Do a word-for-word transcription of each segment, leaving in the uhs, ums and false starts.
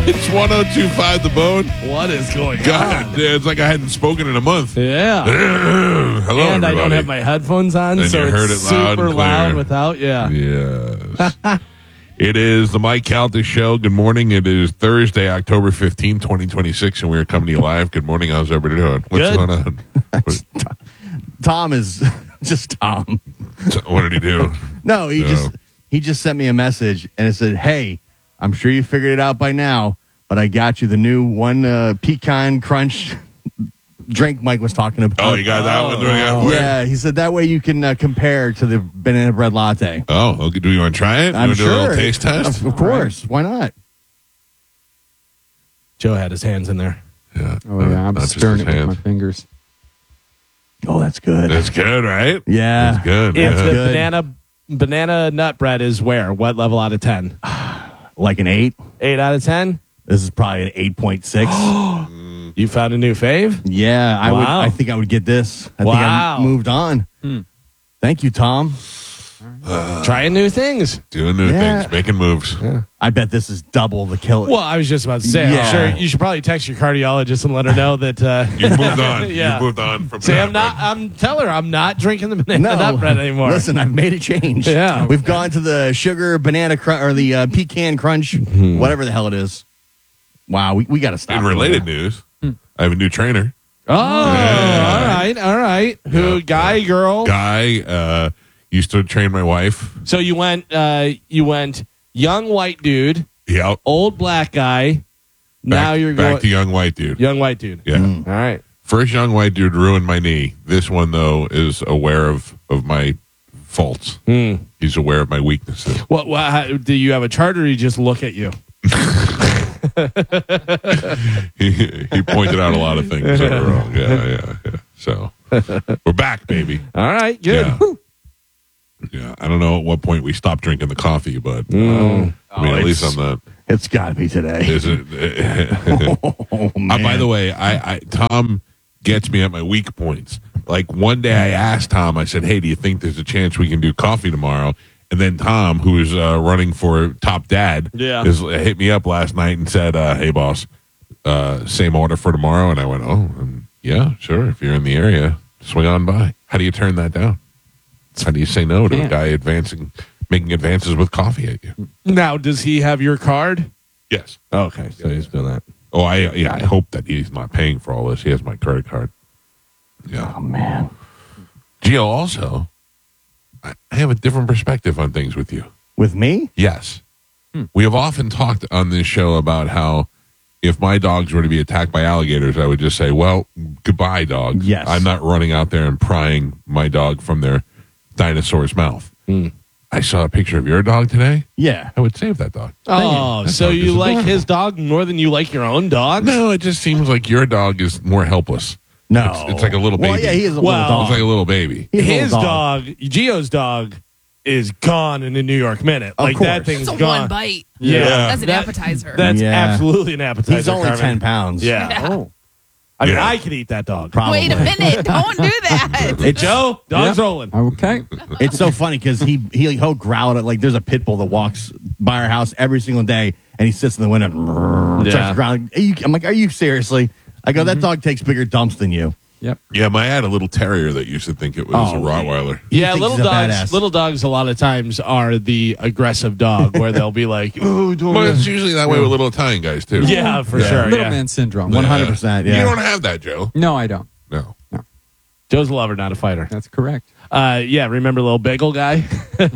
It's one oh two point five The Bone. What is going God, on? it's like I hadn't spoken in a month. Yeah. Hello, And everybody. I don't have my headphones on, And so you it's heard it loud super and loud clear. without, yeah. Yes. It is the Mike Calta Show. Good morning. It is Thursday, October fifteenth, twenty twenty-six, and we're coming to you live. Good morning. How's everybody doing? What's Good. going on? What, Tom is just Tom. what did he do? No, he No. just he just sent me a message and it said, "Hey, I'm sure you figured it out by now, but I got you the new one uh, pecan crunch drink Mike was talking about." Oh, you got that one? Doing that for you? Yeah, he said that way you can uh, compare to the banana bread latte. Oh, okay. Do you want to try it? You I'm want to sure. do a little taste test? Of, of course. Why not? Joe had his hands in there. Yeah. Oh, yeah. I'm Not just stirring his it with hand. my fingers. Oh, that's good. That's good, right? yeah. That's good. If yeah. the Good. banana banana nut bread is where? What level out of ten? Like an eight. Eight out of ten? This is probably an eight point six. You found a new fave? Yeah, I would. Wow. I think I would get this. I Wow. think I moved on. Hmm. Thank you, Tom. Trying new things. Doing new Yeah. things, making moves. I bet this is double the kill. Well, I was just about to say, Yeah. I'm sure you should probably text your cardiologist and let her know that. Uh, You've moved on. Yeah. You've moved on from say, banana I'm not, bread. I'm, tell her I'm not drinking the banana nut bread anymore. Listen, I've made a change. Yeah. We've gone to the sugar banana crunch or the uh, pecan crunch, whatever the hell it is. Wow, we, we got to stop. In related news, I have a new trainer. Oh, all right, all right. Who, Yeah. guy, girl? Guy uh, used to train my wife. So you went, uh, you went young white dude, Yeah. old black guy. now Back- you're back going to young white dude. young white dude. Yeah. Mm. All right. First young white dude ruined my knee. This one, though, is aware of, of my faults. Hmm. He's aware of my weaknesses. What, what how, do you have a chart or you just look at you? he, he pointed out a lot of things that were wrong. Yeah, yeah, yeah. So we're back, baby. All right, good. Yeah. Yeah. I don't know at what point we stopped drinking the coffee, but uh, Mm. I mean, Oh, at least it's- I'm not. It's got to be today. Is it? Oh, man. Uh, by the way, I, I Tom gets me at my weak points. Like one day I asked Tom, I said, "Hey, do you think there's a chance we can do coffee tomorrow?" And then Tom, who is uh, running for top dad, Yeah. is, hit me up last night and said, uh, "Hey, boss, uh, same order for tomorrow." And I went, "Oh, um, yeah, sure. If you're in the area, swing on by." How do you turn that down? How do you say no to a Can't. guy advancing, making advances with coffee at you? Now, does he have your card? Yes. Okay, so he's doing that. Oh, I yeah. I hope that he's not paying for all this. He has my credit card. Yeah. Oh, man. Gio, also, I I have a different perspective on things with you. With me? Yes. We have often talked on this show about how if my dogs were to be attacked by alligators, I would just say, well, goodbye, dogs. Yes. I'm not running out there and prying my dog from their dinosaur's mouth. Hmm. I saw a picture of your dog today. Yeah. I would save that dog. Oh, That so dog you is like adorable. his dog more than you like your own dog? No, it just seems like your dog is more helpless. No. It's, it's like a little baby. Well, yeah, he is a Well, little It's dog. like a little baby. He's a little His dog, Gio's dog, is gone in a New York minute. Of like that course. thing's It's a gone. one bite. Yeah, That's an That- appetizer. That's Yeah. absolutely an appetizer. He's only Carmen. ten pounds. Yeah. Yeah. Oh. I mean, Yeah. I could eat that dog. Probably. Wait a minute. Don't do that. Hey, Joe, dog's Yeah. rolling. Okay. It's so funny because he, he, he'll growl at, like, there's a pit bull that walks by our house every single day, and he sits in the window and Yeah. starts growling. Are you, I'm like, are you seriously? I go, that dog takes bigger dumps than you. Yep. Yeah, my I had a little terrier that used to think it was a Oh. Rottweiler. He Yeah, thinks little he's a dogs. badass. Little dogs, a lot of times, are the aggressive dog, where they'll be like, "Ooh, don't Well, it's usually that way with little Italian guys, too. yeah, for Yeah. sure." Little Yeah. man syndrome. one hundred percent, yeah. You don't have that, Joe. No, I don't. No. Joe's a lover, not a fighter. That's correct. Uh, yeah, remember little bagel guy? Yes.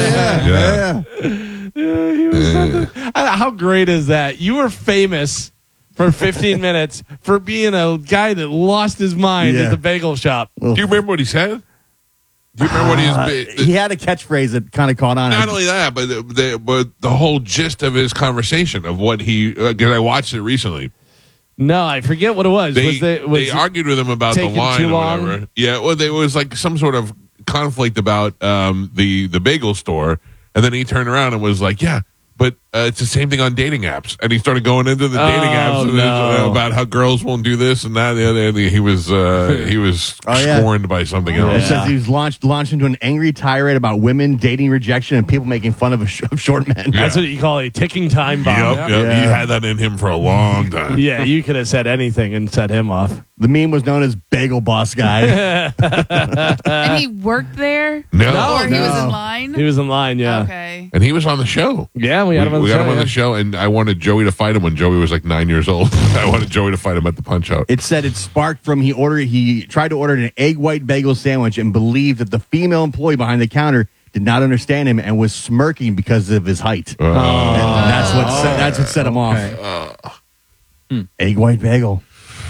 yeah. Yeah, he was something. Uh, How great is that? You were famous for fifteen minutes for being a guy that lost his mind Yeah. at the bagel shop. Do you remember what he said? Do you remember what Uh, he was? he had a catchphrase that kind of caught on. Not only that, but the, the but the whole gist of his conversation of what he because I watched it recently. No, I forget what it was. They was they, was they argued with him about the taking line too or long? whatever. Yeah, well, there was like some sort of conflict about um, the the bagel store, and then he turned around and was like, "Yeah, But uh, it's the same thing on dating apps. And he started going into the dating Oh, apps and no. uh, about how girls won't do this and that. The other, he was uh, he was Oh, yeah. scorned by something It else. says he was launched launched into an angry tirade about women, dating rejection, and people making fun of, sh- of short men. That's what you call a ticking time bomb. Yep, yep. He had that in him for a long time. Yeah, you could have said anything and set him off. The meme was known as Bagel Boss Guy. And he worked there? No, Or he no. was in line? He was in line, yeah. Okay. And he was on the show. Yeah, we We, had him on the we show. got him on yeah. the show, and I wanted Joey to fight him when Joey was like nine years old. I wanted Joey to fight him at the Punch Out. It said it sparked from he ordered he tried to order an egg white bagel sandwich and believed that the female employee behind the counter did not understand him and was smirking because of his height. Uh, And that's what set, that's what set him Okay. off. Egg white bagel.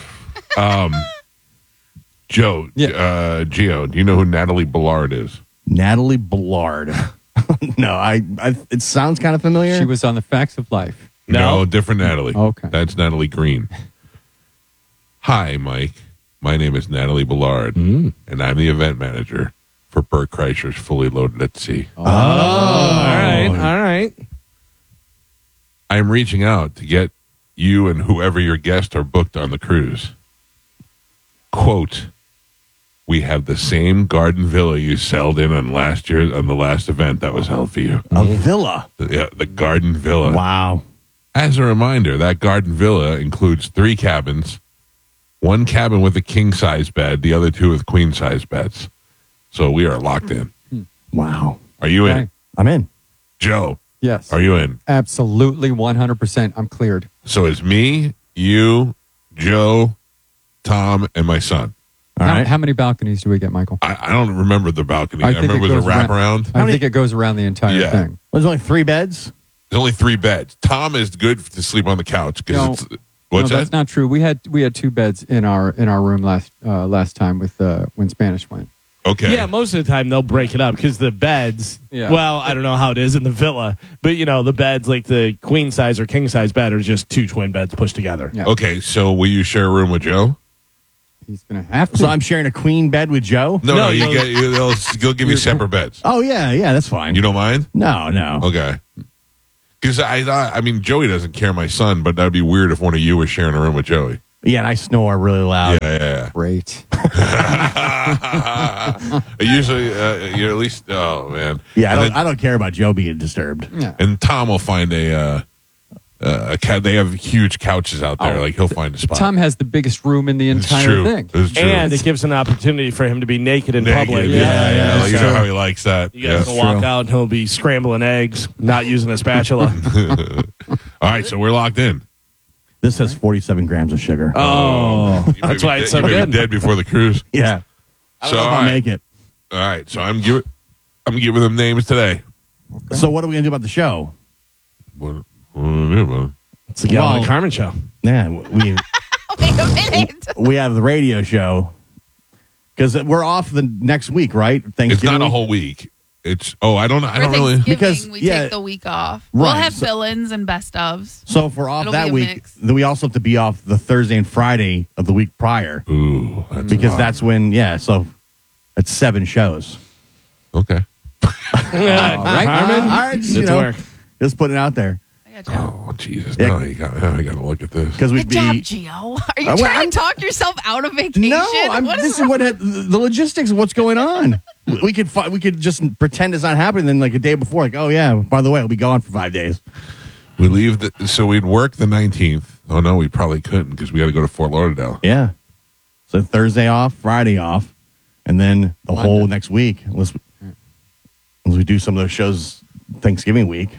Joe, Yeah. uh, Gio, do you know who Natalie Ballard is? Natalie Ballard. no, I, I it sounds kind of familiar. She was on the Facts of Life. No. different Natalie. Okay. That's Natalie Green. Hi, Mike. My name is Natalie Ballard, and I'm the event manager for Burt Kreischer's Fully Loaded at Sea. All right, all right. I am reaching out to get you and whoever your guests are booked on the cruise. Quote, we have the same garden villa you sailed in on last year on the last event that was held for you. a villa. Yeah, the garden villa. Wow. As a reminder, that garden villa includes three cabins, one cabin with a king size bed, the other two with queen size beds. So we are locked in. Wow. Are you in? Okay. I'm in. Joe, Yes. are you in? Absolutely one hundred percent. I'm cleared. So it's me, you, Joe, Tom, and my son. All how, right. how many balconies do we get, Michael? I, I don't remember the balcony. I, I think remember it it was a goes wraparound. I many- think it goes around the entire Yeah. thing. There's only three beds. There's only three beds. Tom is good to sleep on the couch because No. it's what's no, that's that? not true. We had we had two beds in our in our room last uh, last time with uh, when Spanish went. Okay. Yeah, most of the time they'll break it up because the beds, Yeah. well, I don't know how it is in the villa, but you know, the beds like the queen size or king size bed are just two twin beds pushed together. Yeah. Okay. So will you share a room with Joe? He's gonna have to. So I'm sharing a queen bed with Joe. No, no. No, you no. get you, they'll, they'll give you separate beds. Oh yeah, yeah, that's fine. You don't mind? no, no. Okay. Because I thought, I mean, Joey doesn't care, my son, but that'd be weird if one of you was sharing a room with Joey. Yeah, and I snore really loud. Yeah, yeah, Great. yeah. Usually, uh, you know, at least, oh man. Yeah, I And don't, then- I don't care about Joe being disturbed. Yeah. And Tom will find a, uh, uh, a cat. They have huge couches out there. Oh, like he'll find a spot. Tom has the biggest room in the it's entire true. thing. It's true. And it gives an opportunity for him to be naked in Naked. public. Yeah, yeah. yeah, Like, you that's know true. how he likes that. You guys Yeah. will walk true. out and he'll be scrambling eggs, not using a spatula. All right, so we're locked in. This has forty-seven grams of sugar. Oh, You may that's be why dead- it's so you may be good. dead before the cruise. yeah. I don't So, know if all I'll right. make it. All right, so I'm giving, I'm giving them names today. So what are we gonna do about the show? What, what do we do, man? It's the Gallon Well- and Carmen show. Yeah, we Wait a minute. we have the radio show because we're off the next week, right? Thanksgiving. It's not a whole week. It's oh, I don't know. I For don't really. Thanksgiving, Because, we yeah, take the week off. We'll right, have so- fill-ins and best ofs. So if we're off It'll that be a week, mix. then we also have to be off the Thursday and Friday of the week prior Ooh, that's because a lot. that's when yeah. So it's seven shows. okay. All right. Carmen, All right, just, you it's know, work. just putting it out there I got you. Oh Jesus! Yeah. No, you got. I got to look at this. because we'd Good job, be. Gio. Are you Uh, well, trying I'm- to talk yourself out of vacation? No, I'm, What this is is what had, the logistics of what's going on. We could fi- we could just pretend it's not happening. Then like a day before, like oh yeah, by the way, I'll be gone for five days. We leave. The, so we'd work the nineteenth. Oh no, we probably couldn't because we got to go to Fort Lauderdale. Yeah. So Thursday off, Friday off, and then the Monday. whole next week. Unless, unless we do some of those shows Thanksgiving week.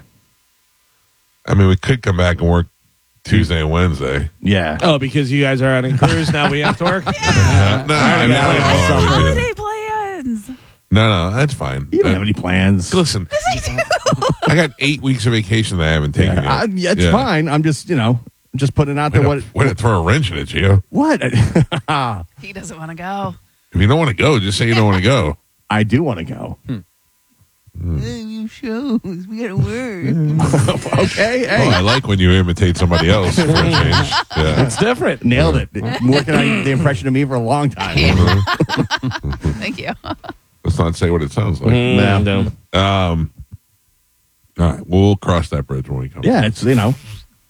I mean, we could come back and work Tuesday and Wednesday. Yeah. Oh, because you guys are on a cruise now, we have to work. Uh, no, I mean, got it. I don't know. holiday plans? no, no, that's fine. You don't Uh, have any plans. Listen, I got eight weeks of vacation that I haven't taken Yeah, yet. I, yeah, it's Yeah. fine. I'm just, you know, just putting out there Way what. to, way to throw a wrench in it, Gio. What? He doesn't want to go. If you don't want to go, just say you don't want to go. I do want to go. You shows. We gotta work. Okay. Hey, Well, I like when you imitate somebody else for a change. Yeah. It's different. nailed it. I'm working on the impression of me for a long time. Thank you. Let's not say what it sounds like. Mm, no. Um, All right, we'll cross that bridge when we come. Yeah, it's you know.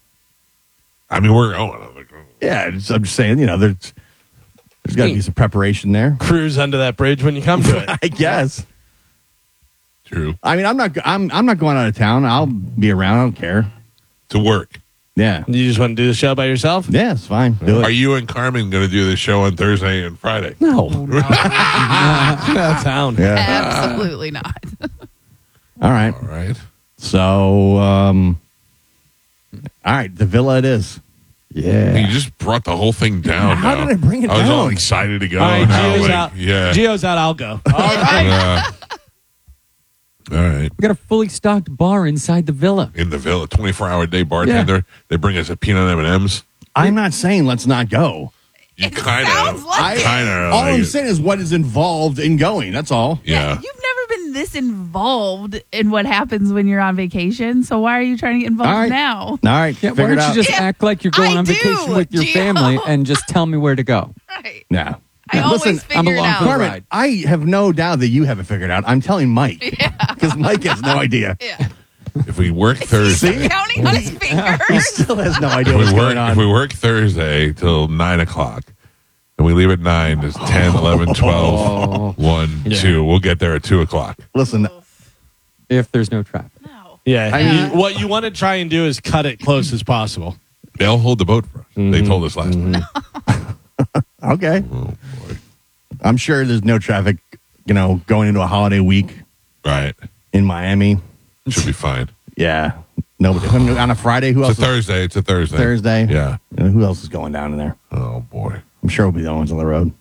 I mean, we're going. Yeah, it's, I'm just saying, you know, there's there's got to be some preparation there. Cruise under that bridge when you come to it. I guess. True. I mean, I'm not. I'm. I'm not going out of town. I'll be around. I don't care. To work. Yeah. You just want to do the show by yourself? Yeah, it's fine. Do Are it. you and Carmen going to do this show on Thursday and Friday? No. Out town. Yeah. Absolutely not. All right. All right. So, um, all right, the villa it is. Yeah. You just brought the whole thing down. How now. did I bring it I was all down? excited to go. All right, now, Gio's like, out. Yeah. Gio's out. I'll go. All right. Yeah. All right. We got a fully stocked bar inside the villa. In the villa, twenty-four hour day bartender. They bring us a peanut M and M's. I'm not saying let's not go. You It kind sounds of, like it. kind of. All I'm saying is what is involved in going. That's all. Yeah. You've never been this involved in what happens when you're on vacation. So why are you trying to get involved All right. now? All right. Yeah, why figure don't it out. you just Yeah, act like you're going I on do, vacation with your Gio. family and just tell me where to go? Right. Yeah. I Yeah, always listen, figure I'm it along out. for the Carmen, ride. I have no doubt that you haven't figured out. I'm telling Mike. Because Mike has no idea. Yeah. If we work Thursday, Counting on his He fingers. still has no idea if what's we work, going on. if we work Thursday till nine o'clock, and we leave at nine, it's ten, eleven, twelve, one, Yeah. two. We'll get there at two o'clock. Listen, If there's no traffic. No. Yeah. I you- mean- what you want to try and do is cut it close as possible. They'll hold the boat for us. They told us last night. okay. Oh, boy. I'm sure there's no traffic, you know, going into a holiday week Right. in Miami. Should be fine. Yeah. Nobody. On a Friday, who It's else? a Thursday. It's a Thursday. Thursday. Yeah. You know, who else is going down in there? Oh, boy. I'm sure we'll be the only ones on the road.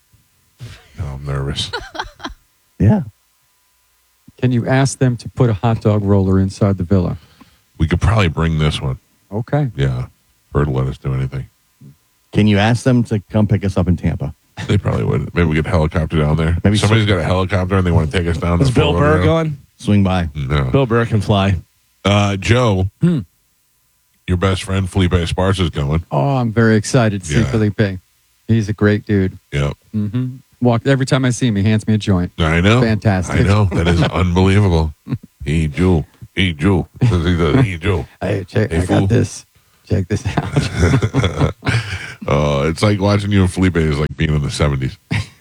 Oh, I'm nervous. Yeah. Can you ask them to put a hot dog roller inside the villa? We could probably bring this one. Okay. Yeah. Or to let us do anything. Can you ask them to come pick us up in Tampa? They probably would. Maybe we get a helicopter down there. Maybe Somebody's got a helicopter and they want to take us down. Is to Bill Fort Burr Lauderdale. going? Swing by. No. Bill Burr can fly. Uh, Joe, Hmm. your best friend Felipe Esparza is going. Oh, I'm very excited to see Yeah. Felipe. He's a great dude. Yep. Mm-hmm. Walk every time I see him, he hands me a joint. I know. Fantastic. I know. That is unbelievable. Hey, Joe. Hey, Joe. He does, hey, Joe. Hey, check, Hey, I fool. got this. Check this out. Uh, it's like watching you and Felipe is like being in the seventies.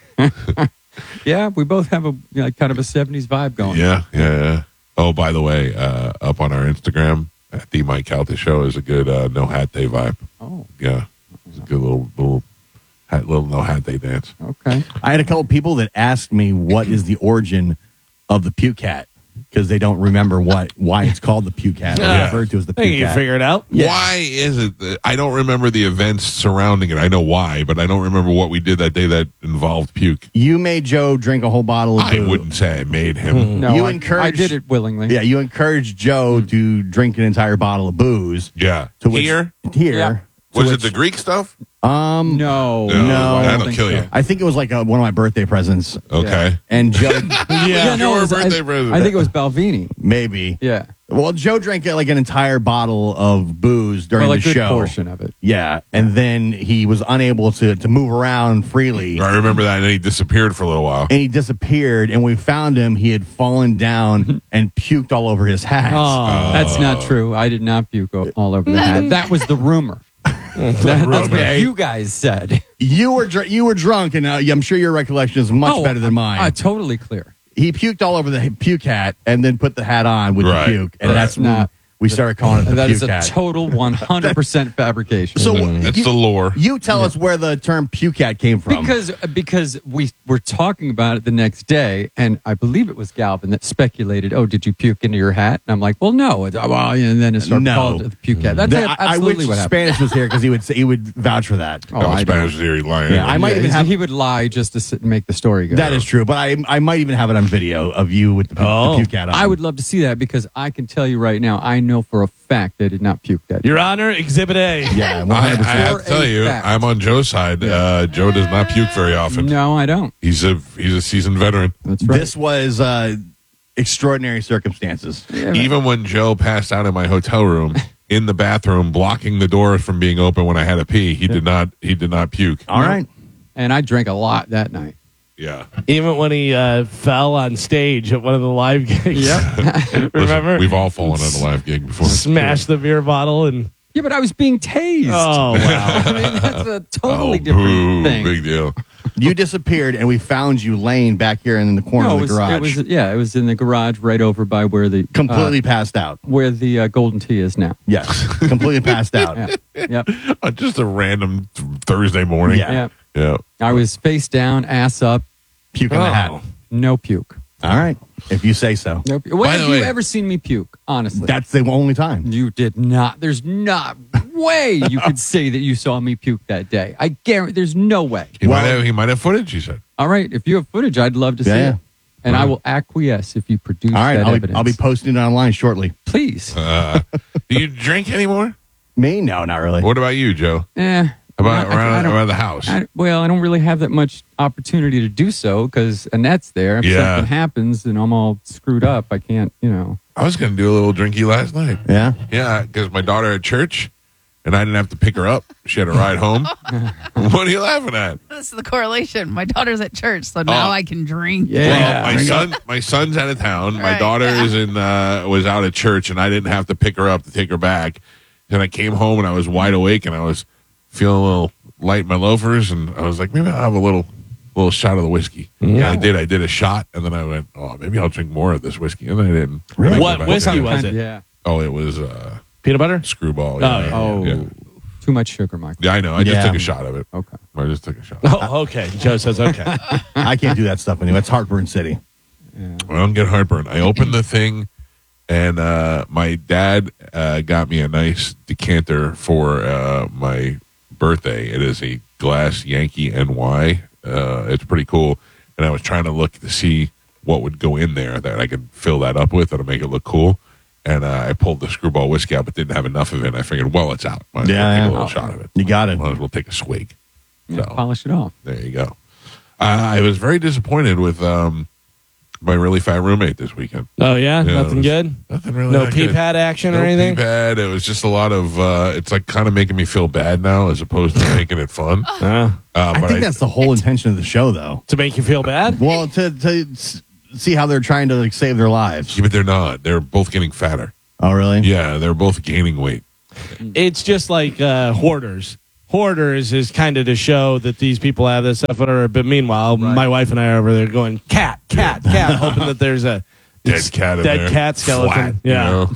Yeah, we both have a you know, kind of a seventies vibe going. Yeah, yeah, yeah. Oh, by the way, uh, up on our Instagram at the Mike Calta Show is a good uh, no hat day vibe. Oh, Yeah, it's a good little little hat, little no hat day dance. okay. I had a couple people that asked me what is the origin of the puke cat because they don't remember what why it's called the puke cat or Yeah. referred to as the I think puke you cat. figure it out. Yeah. Why is it? That, I don't remember the events surrounding it. I know why, but I don't remember what we did that day that involved puke. You made Joe drink a whole bottle of I booze. wouldn't say I made him. No, You I, I encouraged- did it willingly. Yeah, you encouraged Joe to drink an entire bottle of booze. Yeah, To which, here Here. Yeah. to was it which- the Greek stuff? Um, No, No, No. I don't that'll think kill so. you. I think it was like a, one of my birthday presents. Okay, And Joe, Yeah, no, Your it was- birthday I, present. I think it was Balvini. maybe. Yeah, Well, Joe drank like an entire bottle of booze during well, a the good show. portion of it. Yeah, and then he was unable to to move around freely, I remember that, and then he disappeared for a little while. and he disappeared. And we found him; he had fallen down and puked all over his hat. Oh. That's not true. I did not puke o- all over the hat. That was the rumor. That- that's what Okay. you guys said. You were dr- you were drunk, and uh, I'm sure your recollection is much Oh, better than mine. Uh, totally clear. he puked all over the puke hat, and then put the hat on with Right, the puke, and right. that's when Nah. we started calling it the That puke is a hat. total one hundred percent fabrication. so That's you, the lore. you tell us where the term puke hat came from. because because we were talking about it the next day, and I believe it was Galvin that speculated, "Oh, did you puke into your hat?" And I'm like, "Well, no." It's, oh, well, and then it started No. calling it the puke hat. That's The- I, I absolutely wish what happened. Spanish was here because he would say, he would vouch for that. Oh, That was I don't. Spanish theory lying. Yeah, I might Yeah, even he's- have- he would lie just to sit and make the story go. That is true, but I I might even have it on video of you with the, pu- Oh. the puke hat on. I would love to see that because I can tell you right now, I know for a fact they did not puke that. Your Honor, Exhibit A. Yeah, one I, I hundred percent. have to For tell a you, fact. I'm on Joe's side. Uh, Joe does not puke very often. No, I don't. He's a he's a seasoned veteran. That's right. This was uh, extraordinary circumstances. Yeah, Even when Joe passed out in my hotel room in the bathroom, blocking the door from being open when I had to pee, he did not he did not puke. All right. and I drank a lot that night. Yeah. Even when he uh, fell on stage at one of the live gigs. Yep. Remember? Listen, we've all fallen on a live gig before. Smashed the beer bottle and. Yeah, but I was being tased. Oh, wow. I mean, that's a totally Oh, different boo, thing. big deal. You disappeared, and we found you laying back here in the corner No, of it the was, garage, it was yeah, it was in the garage right over by where the completely uh, passed out. where the uh, golden tea is now. Yes, completely passed out. Yeah. Yep. Uh, just a random th- Thursday morning. Yeah. Yeah. Yeah. I was face down, ass up, Puke in the hat. Oh. no puke. All right, if you say so. No puke. When By have the you way- ever seen me puke? Honestly. That's the only time. You did not. There's not way you could say that you saw me puke that day. I guarantee. There's no way. He, Well- might have, he might have footage, he said. All right, if you have footage, I'd love to see Yeah, yeah. it, and I will acquiesce if you produce All right, that I'll be, evidence. I'll be posting it online shortly. Please. Uh, do you drink anymore? Me? No, not really. What about you, Joe? Eh, About I- I- around, I don't- around the house? I, well, I don't really have that much opportunity to do so because Annette's there. If Yeah. something happens and I'm all screwed up, I can't, you know. I was going to do a little drinky last night. Yeah. Yeah, because my daughter at church, and I didn't have to pick her up. She had a ride home. What are you laughing at? This is the correlation. My daughter's at church, so now Oh. I can drink. Yeah. Well, my son, my son's out of town. My Right, daughter yeah. is in, uh, was out at church, and I didn't have to pick her up to take her back. Then I came home and I was wide awake, and I was feeling a little light in my loafers, and I was like, maybe I'll have a little, little shot of the whiskey. Yeah, I did. I did a shot, and then I went, oh, maybe I'll drink more of this whiskey, and I didn't. Really? And I What came back whiskey in. was it? Yeah. Oh, it was uh, Peanut butter? Screwball. Oh, Yeah, Oh, yeah. too much sugar, Michael. Yeah, I know. I just Yeah. took a shot of it. Okay. I just took a shot. Oh, okay. Joe says okay. I can't do that stuff anymore. It's Heartburn City. I don't get heartburn. I opened the thing, and uh, my dad uh, got me a nice decanter for uh, my birthday. It is a glass Yankee N Y. Uh, it's pretty cool. And I was trying to look to see what would go in there that I could fill that up with that'll make it look cool. And uh, I pulled the Screwball whiskey out, but didn't have enough of it. And I figured, well, it's out. Might as well Yeah, take yeah. a little shot of it. You got it. Might as well take a swig. Yeah, So. polish it off. There you go. Uh, I was very disappointed with um, my really fat roommate this weekend. Oh, yeah? Yeah, Nothing it was- good? Nothing really. No that pee good. pad action No or anything? pee pad. It was just a lot of. Uh, it's like kind of making me feel bad now, as opposed to making it fun. Uh, Uh, I but think that's the whole intention of the show, though. to make you feel bad? Well, to, to s- see how they're trying to like save their lives. Yeah, but they're not. They're both getting fatter. Oh, really? Yeah, they're both gaining weight. It's just like uh, Hoarders. Hoarders is kind of to show that these people have this stuff, whatever. But meanwhile, my wife and I are over there going, cat, cat, cat, hoping that there's a Dead cat in dead there. cat skeleton. Flat, you yeah. know?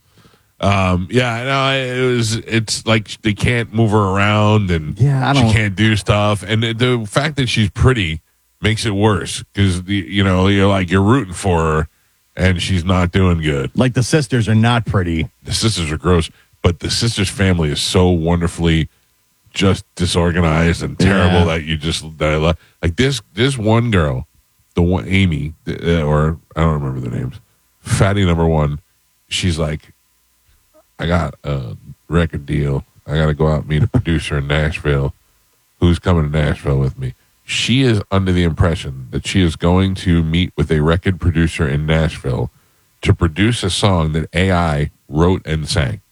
Um, yeah, no, it was. It's like they can't move her around, and Yeah, I she don't- can't do stuff. And the, the fact that she's pretty makes it worse because you know you're like you're rooting for her, and she's not doing good. Like the sisters are not pretty. The sisters are gross, but the sisters' family is so wonderfully just disorganized and terrible Yeah. that you just that I love. Like this, this one girl, the one Amy, uh, or I don't remember the names. Fatty number one. She's like, I got a record deal. I got to go out and meet a producer in Nashville. Who's coming to Nashville with me? She is under the impression that she is going to meet with a record producer in Nashville to produce a song that A I wrote and sang.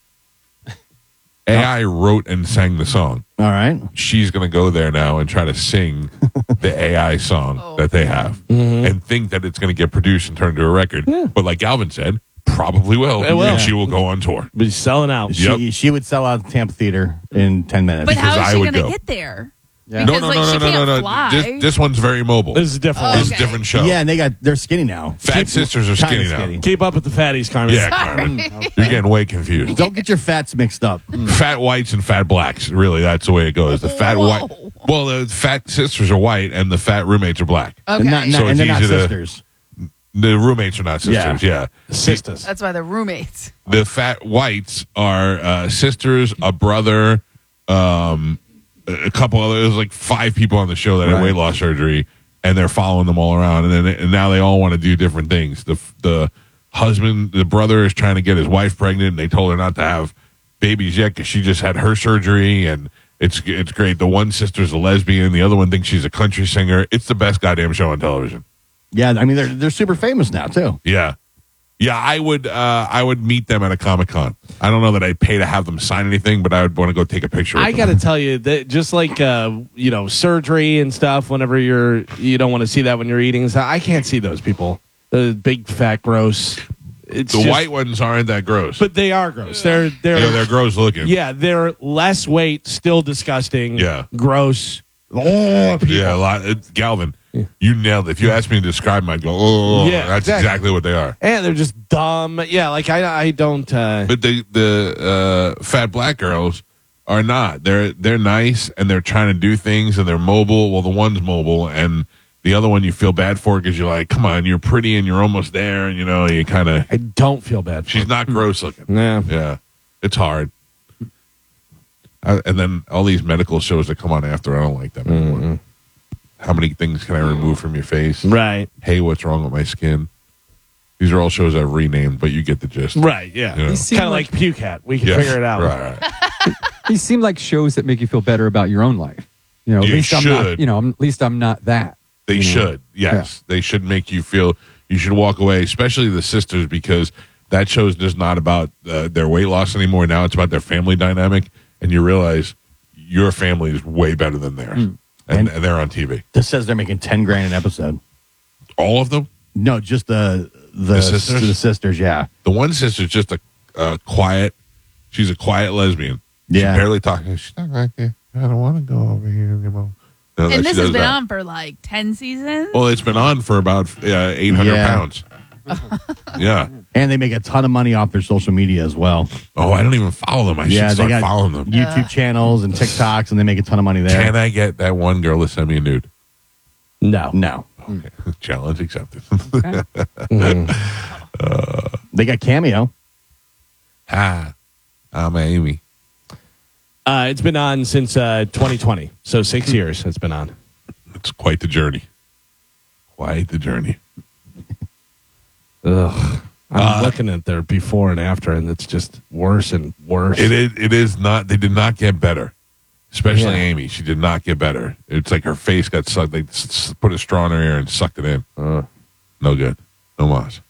A I wrote and sang the song. All right. She's going to go there now and try to sing the A I song Oh. that they have and think that it's going to get produced and turned into a record. But like Galvin said, probably will. It will. And she will go on tour. But he's selling out. Yep. She, she would sell out the Tampa Theater in ten minutes. But how Because is I she would going to go. get there? Yeah. No, Because, no, like, no, she no, no, can't no, no. fly. This, this one's very mobile. This is different. Oh, This is a okay. different show. Yeah, and they got they're skinny now. Fat sisters are Kinda skinny now. skinny. Keep up with the fatties, Carmen. Yeah, Carmen. You're getting way confused. Don't get your fats mixed up. Fat whites and fat blacks. Really, that's the way it goes. The fat Whoa. white. Well, the fat sisters are white and the fat roommates are black. Okay. And, not, not- So and it's they're not easy to- sisters. The roommates are not sisters. Yeah. Sisters. That's why they're roommates. The fat whites are uh, sisters, a brother, um, a couple other. There's like five people on the show that had Right. weight loss surgery, and they're following them all around. And then and now they all want to do different things. The the husband, the brother, is trying to get his wife pregnant. And they told her not to have babies yet because she just had her surgery, and it's it's great. The one sister's a lesbian. The other one thinks she's a country singer. It's the best goddamn show on television. Yeah, I mean they're they're super famous now too. Yeah. Yeah, I would. Uh, I would meet them at a Comic Con. I don't know that I'd pay to have them sign anything, but I would want to go take a picture. With I them. got to tell you that just like uh, you know surgery and stuff. Whenever you're you don't want to see that when you're eating. So I can't see those people. The big fat gross. It's the just- white ones aren't that gross. but they are gross. They're they're yeah, they're gross looking. yeah they're less weight, still disgusting. Yeah. gross. Oh, people. Yeah, a lot. It's, Galvin, you nailed it. If you asked me to describe them, I'd go, oh, Yeah, that's exactly. exactly what they are. And they're just dumb. Yeah, like I I don't. Uh, But the the uh, fat black girls are not. They're they're nice and they're trying to do things and they're mobile. Well, the one's mobile and the other one you feel bad for because you're like, come on, you're pretty and you're almost there, and you know you kind of. I don't feel bad. For She's not gross looking. Yeah. Yeah, it's hard. Uh, and then all these medical shows that come on after, I don't like them anymore. Mm-hmm. How many things can I remove from your face? Right. Hey, what's wrong with my skin? These are all shows I've renamed, but you get the gist. Right. Yeah. You know. It's kind of like Puke Hat. We can Yeah, figure it out. Right, right. These seem like shows that make you feel better about your own life. You know, at You least I'm not. should. You know, at least I'm not that. They you know? should. Yes. They should make you feel you should walk away, especially the sisters, because that show is just not about uh, their weight loss anymore. Now it's about their family dynamic, and you realize your family is way better than theirs. Mm. And, and they're on T V. This says they're making ten grand an episode. All of them? No, just the the, The sisters? The sisters, yeah. The one sister's just a, a quiet, she's a quiet lesbian. Yeah. She's barely talking. She's not like that. I don't want to go over here anymore. No, And she this has does been that. on for like ten seasons. Well, it's been on for about uh, eight hundred Yeah. pounds. Yeah. And they make a ton of money off their social media as well. Oh, I don't even follow them. I yeah, should they start got following them. YouTube channels and TikToks, and they make a ton of money there. Can I get that one girl to send me a nude? No. No. Okay. Challenge accepted. They got Cameo. Hi, I'm Amy. Uh, it's been on since uh, twenty twenty. So six years it's been on. It's quite the journey. Quite the journey. Ugh. I'm Uh, looking at their before and after, and it's just worse and worse. It is. It is not. They did not get better. Especially Yeah. Amy. She did not get better. It's like her face got sucked. They s- s- put a straw in her ear and sucked it in. Uh, No good. No mas.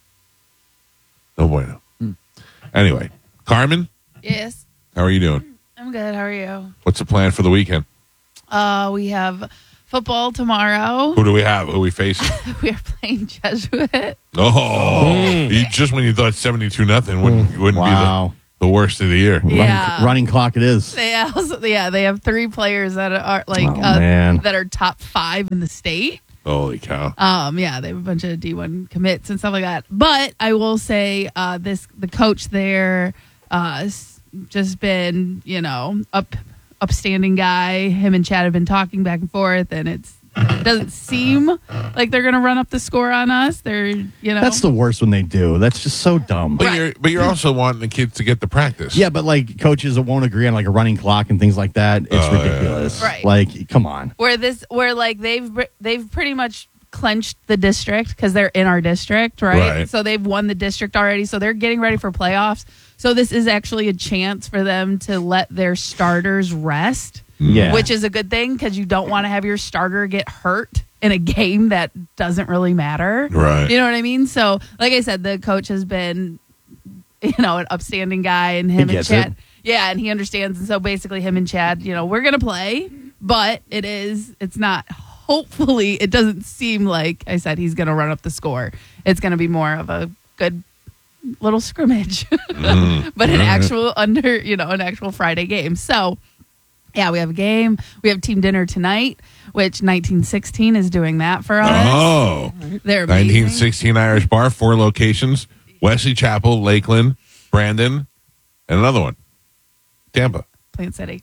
No bueno. Anyway, Carmen, Yes, how are you doing? I'm good. How are you? What's the plan for the weekend? Uh, we have football tomorrow. Who do we have? Who are we facing? We are playing Jesuit. Oh, you, just when you thought seventy-two nothing wouldn't wouldn't Wow. be the, the worst of the year. Yeah. Running, running clock it is. They also, yeah, they have three players that are like Oh, uh, man. that are top five in the state. Holy cow! Um, yeah, they have a bunch of D one commits and stuff like that. But I will say, uh, this the coach there, uh, s- just been you know up upstanding guy. Him and Chad have been talking back and forth, and it's it doesn't seem like they're gonna run up the score on us. They're you know That's the worst when they do. That's just so dumb. But Right. you're but you're also wanting the kids to get the practice. Yeah, but like coaches won't agree on like a running clock and things like that. It's Oh, yeah. Oh, ridiculous. Right. Like, come on. where this where like they've they've pretty much clinched the district because they're in our district, right? Right. So they've won the district already, so they're getting ready for playoffs. So this is actually a chance for them to let their starters rest, Yeah. which is a good thing because you don't want to have your starter get hurt in a game that doesn't really matter. Right. You know what I mean? So like I said, the coach has been you know an upstanding guy, and him and gets Chad it. yeah, and he understands. And so basically, him and Chad, you know, we're gonna play, but it is, it's not. Hopefully, it doesn't seem like I said he's gonna run up the score. It's gonna be more of a good little scrimmage, Mm. but an All right. actual under, you know, an actual Friday game. So, yeah, we have a game. We have team dinner tonight, which nineteen sixteen is doing that for us. Oh, They're amazing. nineteen sixteen Irish Bar, four locations: Wesley Chapel, Lakeland, Brandon, and another one, Tampa. Plant City.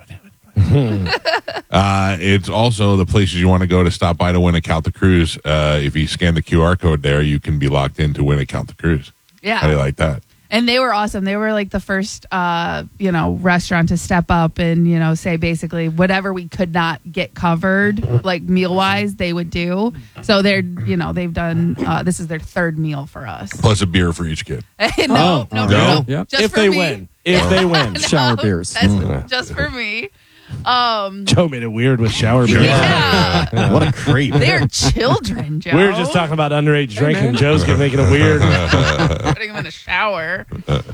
Uh, it's also the places you want to go to stop by to win a Calta Cruise. Uh, if you scan the Q R code there, you can be locked in to win a Calta Cruise. Yeah. How do you like that? And they were awesome. They were like the first, uh, you know, restaurant to step up and, you know, say basically whatever we could not get covered, like meal wise, they would do. So they're, you know, they've done, uh, this is their third meal for us. Plus a beer for each kid. no, Oh, no, no. no. Yep. Just if for they me. win. If they win. Shower beers. That's just for me. Um, Joe made it weird with shower beer. yeah, What a creep. they're children, Joe. We were just talking about underage drinking. Joe's gonna make it a weird. putting them in a shower.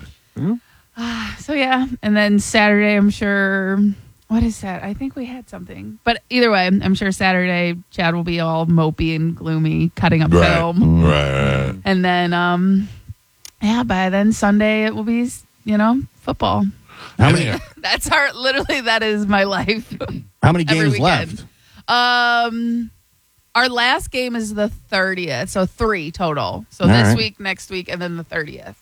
Ah, so yeah, and then Saturday, I'm sure. What is that? I think we had something, but either way, I'm sure Saturday Chad will be all mopey and gloomy, cutting up Right. film, Right, right. and then um, yeah, by then Sunday it will be you know football. How many, That's our literally that is my life. how many Every games weekend. left? Um, our last game is the thirtieth, so three total. So All this right. week, next week, and then the thirtieth.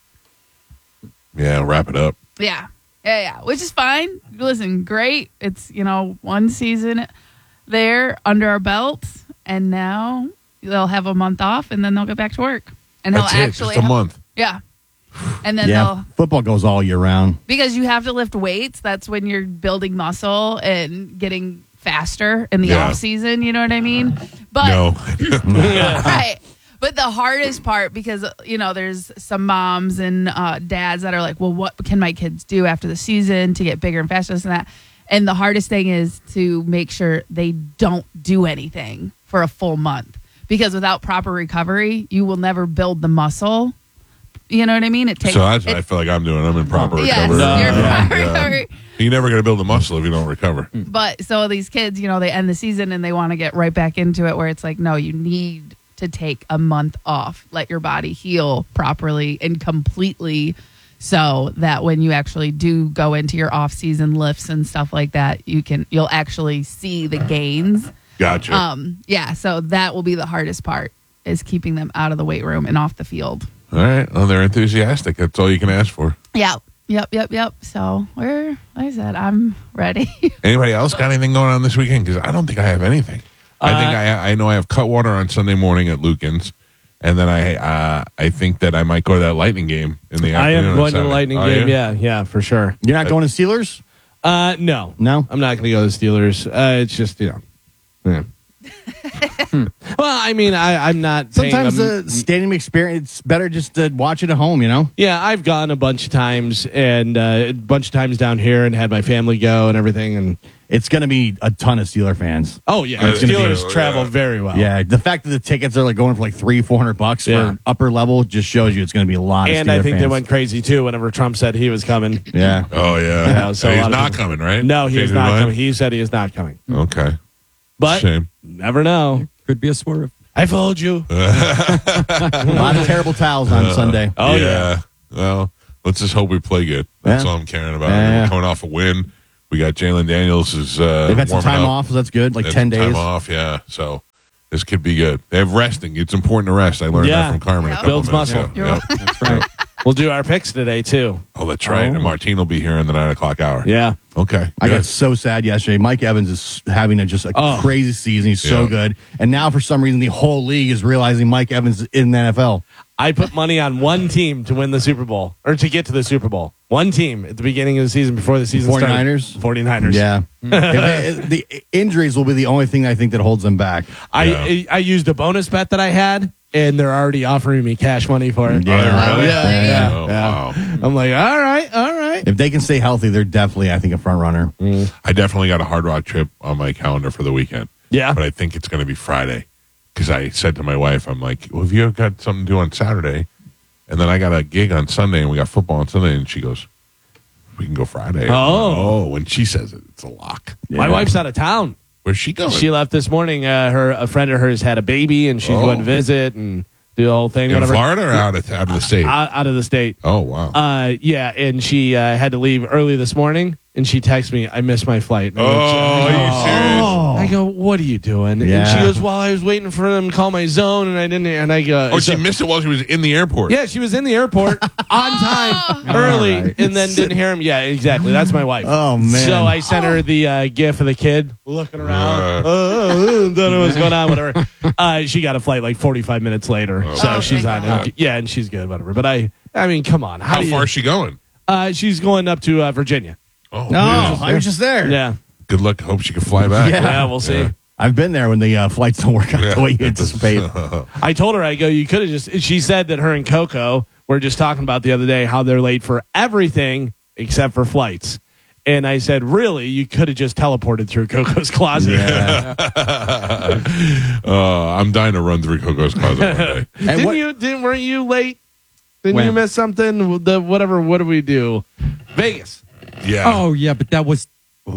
Yeah, wrap it up. Yeah. Yeah, yeah. Which is fine. Listen, great. It's, you know, one season there under our belt, and now they'll have a month off, and then they'll get back to work. And they'll That's it. actually Just a have- month. Yeah. And then Yeah, they'll football goes all year round. because you have to lift weights, that's when you're building muscle and getting faster in the Yeah. off season, you know what I mean? But No. right. But the hardest part, because, you know, there's some moms and uh, dads that are like, well, what can my kids do after the season to get bigger and faster, this and that? And the hardest thing is to make sure they don't do anything for a full month. Because without proper recovery, you will never build the muscle. You know what I mean? It takes. So that's what it- I feel like I'm doing. I'm in proper Yes, recovery. you're in Yeah. proper Yeah. recovery. You're never going to build a muscle if you don't recover. But so these kids, you know, they end the season and they want to get right back into it where it's like, no, you need to take a month off, let your body heal properly and completely so that when you actually do go into your off season lifts and stuff like that, you can, you'll actually see the gains. Gotcha. Um, yeah. So that will be the hardest part is keeping them out of the weight room and off the field. All right. Well, they're enthusiastic. That's all you can ask for. Yep. Yep. Yep. Yep. So we're, like I said, I'm ready. Anybody else got anything going on this weekend? Because I don't think I have anything. I think I I know I have Cutwater on Sunday morning at Lucan's, and then I uh, I think that I might go to that Lightning game in the I afternoon. am on going to the Saturday. Lightning Oh, game. Yeah, yeah, for sure. You're not going to Steelers? Uh, no, No? I'm not going to go to the Steelers. Uh, it's just you know. Yeah. Well, I mean, I, I'm not. paying Sometimes them- the stadium experience, it's better just to watch it at home, you know? Yeah, I've gone a bunch of times and uh, a bunch of times down here and had my family go and everything. And It's going to be a ton of Steeler fans. oh yeah, It's gonna be- Steelers yeah. travel very well. Yeah, the fact that the tickets are like going for like three, four hundred bucks Yeah. for upper level just shows you it's going to be a lot of and Steeler I think fans. they went crazy too whenever Trump said he was coming. Yeah. Oh yeah. Yeah, so a he's lot of not people- coming, right? No, he is Changed his not mind? coming. He said he is not coming. Okay. But Shame. never know. Could be a swerve. I followed you. A lot of terrible towels on Sunday. Oh yeah. Well, let's just hope we play good. That's Yeah. all I'm caring about. Yeah, yeah. We're coming off a win. We got Jalen Daniels is uh, They've had some warming time up. off, so that's good, like Had ten some time days. off. Yeah. So this could be good. They have resting. It's important to rest. I learned Yeah. that from Carmen. A Yeah. couple Builds minutes muscle. ago. You're Yeah. That's right. We'll do our picks today too. Oh, that's right. And Martine will be here in the nine o'clock hour. Yeah. Okay. I good. got so sad yesterday. Mike Evans is having a, just a Oh. crazy season. He's so Yeah. good. And now, for some reason, the whole league is realizing Mike Evans is in the N F L. I put money on one team to win the Super Bowl or to get to the Super Bowl. One team at the beginning of the season before the season forty-niners? started. forty-niners. Yeah. If they- the injuries will be the only thing I think that holds them back. I, Yeah. I I used a bonus bet that I had, and they're already offering me cash money for it. Oh, really? Yeah. Yeah. Oh, Yeah. wow. I'm like, all right, all right. If they can stay healthy, they're definitely, I think, a front runner. I definitely got a Hard Rock trip on my calendar for the weekend. Yeah. But I think it's going to be Friday because I said to my wife, I'm like, well, have you got something to do on Saturday? And then I got a gig on Sunday and we got football on Sunday. And she goes, we can go Friday. Oh. Oh, when she says it, it's a lock. My Yeah. wife's out of town. Where's she going? She left this morning. Uh, her a friend of hers had a baby, and she's Oh. going to visit and do the whole thing. in whatever. Florida or out of, out of the state? Out, out of the state. oh, wow. Uh, yeah, and she uh, had to leave early this morning, and she texted me, "I missed my flight." And I oh, go, are you serious? I go, "What are you doing?" And Yeah. she goes, "Well, I was waiting for them to call my zone, and I didn't." And I go, Oh, so- she missed it while she was in the airport. Yeah, she was in the airport on time, early, All right. and then didn't hear him. Yeah, exactly. That's my wife. Oh, man. So I sent her the uh, gif of the kid looking around. Uh. Uh, uh, don't know what's going on. Whatever. Uh, she got a flight like forty-five minutes later, so Oh, she's thank on. God. it. Yeah, and she's good. Whatever. But I, I mean, come on. How, How do you- far is she going? Uh, she's going up to uh, Virginia. Oh, No, yeah. I was just there. Yeah. Good luck. Hope she can fly back. Yeah. Yeah, we'll see. Yeah. I've been there when the uh, flights don't work out Yeah. the way you anticipate. I told her, I go, you could have just, she said that her and Coco were just talking about the other day how they're late for everything except for flights. And I said, really? You could have just teleported through Coco's closet. Yeah. uh, I'm dying to run through Coco's closet one day. And Didn't what- you? Didn't weren't you late? Didn't When? you miss something? The whatever. What do we do? Vegas. Yeah. Oh yeah, but that was